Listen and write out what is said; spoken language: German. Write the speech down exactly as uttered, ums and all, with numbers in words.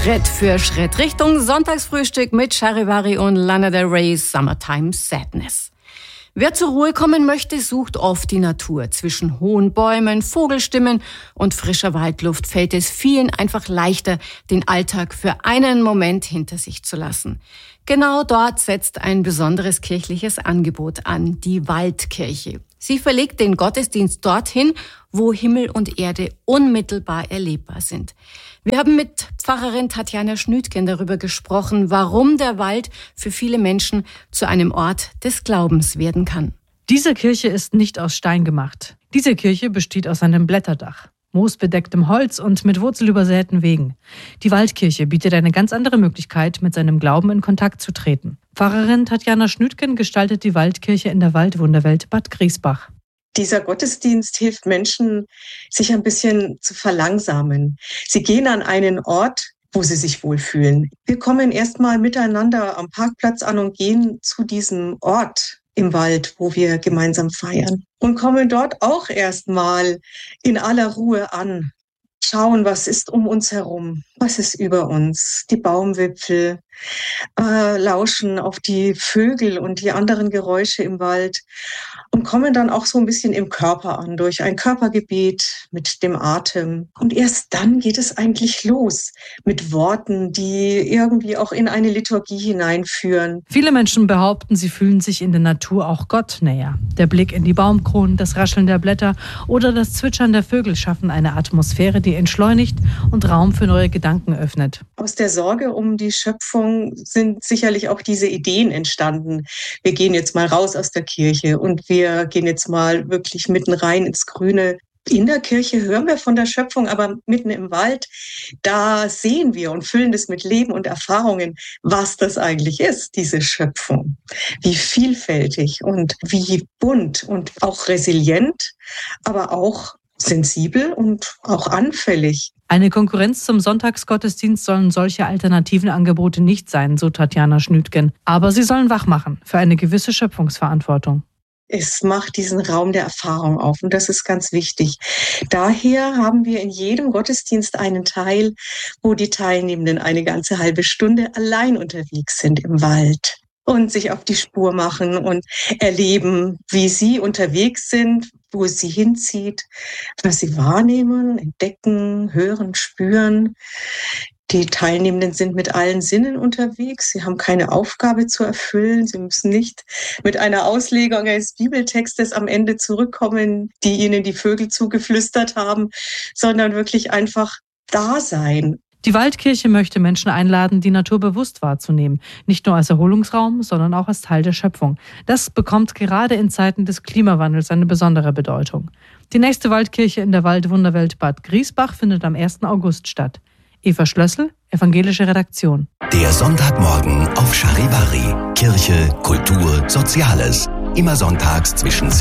Schritt für Schritt Richtung Sonntagsfrühstück mit Charivari und Lana Del Rey's Summertime Sadness. Wer zur Ruhe kommen möchte, sucht oft die Natur. Zwischen hohen Bäumen, Vogelstimmen und frischer Waldluft fällt es vielen einfach leichter, den Alltag für einen Moment hinter sich zu lassen. Genau dort setzt ein besonderes kirchliches Angebot an, die Waldkirche. Sie verlegt den Gottesdienst dorthin, wo Himmel und Erde unmittelbar erlebbar sind. Wir haben mit Pfarrerin Tatjana Schnütgen darüber gesprochen, warum der Wald für viele Menschen zu einem Ort des Glaubens werden kann. Diese Kirche ist nicht aus Stein gemacht. Diese Kirche besteht aus einem Blätterdach, moosbedecktem Holz und mit wurzelübersäten Wegen. Die Waldkirche bietet eine ganz andere Möglichkeit, mit seinem Glauben in Kontakt zu treten. Pfarrerin Tatjana Schnütgen gestaltet die Waldkirche in der Waldwunderwelt Bad Griesbach. Dieser Gottesdienst hilft Menschen, sich ein bisschen zu verlangsamen. Sie gehen an einen Ort, wo sie sich wohlfühlen. Wir kommen erstmal miteinander am Parkplatz an und gehen zu diesem Ort im Wald, wo wir gemeinsam feiern. Und kommen dort auch erstmal in aller Ruhe an. Schauen, was ist um uns herum, was ist über uns, die Baumwipfel, äh, lauschen auf die Vögel und die anderen Geräusche im Wald und kommen dann auch so ein bisschen im Körper an, durch ein Körpergebet mit dem Atem. Und erst dann geht es eigentlich los mit Worten, die irgendwie auch in eine Liturgie hineinführen. Viele Menschen behaupten, sie fühlen sich in der Natur auch Gott näher. Der Blick in die Baumkronen, das Rascheln der Blätter oder das Zwitschern der Vögel schaffen eine Atmosphäre, die entschleunigt und Raum für neue Gedanken öffnet. Aus der Sorge um die Schöpfung sind sicherlich auch diese Ideen entstanden. Wir gehen jetzt mal raus aus der Kirche und wir gehen jetzt mal wirklich mitten rein ins Grüne. In der Kirche hören wir von der Schöpfung, aber mitten im Wald, da sehen wir und füllen das mit Leben und Erfahrungen, was das eigentlich ist, diese Schöpfung. Wie vielfältig und wie bunt und auch resilient, aber auch sensibel und auch anfällig. Eine Konkurrenz zum Sonntagsgottesdienst sollen solche alternativen Angebote nicht sein, so Tatjana Schnütgen. Aber sie sollen wachmachen für eine gewisse Schöpfungsverantwortung. Es macht diesen Raum der Erfahrung auf und das ist ganz wichtig. Daher haben wir in jedem Gottesdienst einen Teil, wo die Teilnehmenden eine ganze halbe Stunde allein unterwegs sind im Wald und sich auf die Spur machen und erleben, wie sie unterwegs sind, wo es sie hinzieht, was sie wahrnehmen, entdecken, hören, spüren. Die Teilnehmenden sind mit allen Sinnen unterwegs. Sie haben keine Aufgabe zu erfüllen. Sie müssen nicht mit einer Auslegung eines Bibeltextes am Ende zurückkommen, die ihnen die Vögel zugeflüstert haben, sondern wirklich einfach da sein. Die Waldkirche möchte Menschen einladen, die Natur bewusst wahrzunehmen. Nicht nur als Erholungsraum, sondern auch als Teil der Schöpfung. Das bekommt gerade in Zeiten des Klimawandels eine besondere Bedeutung. Die nächste Waldkirche in der Waldwunderwelt Bad Griesbach findet am ersten August statt. Eva Schlössl, evangelische Redaktion. Der Sonntagmorgen auf Charivari. Kirche, Kultur, Soziales. Immer sonntags zwischen